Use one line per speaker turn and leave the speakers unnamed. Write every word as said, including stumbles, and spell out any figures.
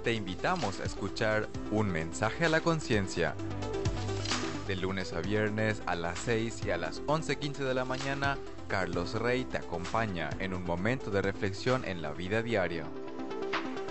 Te invitamos a escuchar Un mensaje a la conciencia. De lunes a viernes a las seis y a las once quince de la mañana, Carlos Rey te acompaña en un momento de reflexión en la vida diaria.